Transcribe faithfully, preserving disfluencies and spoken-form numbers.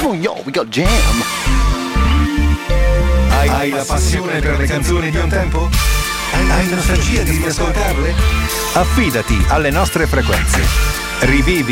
Come on, yo, we got jam. Hai, hai la passione per le canzoni di un tempo? Hai nostalgia di riascoltarle? Affidati alle nostre frequenze. Rivivi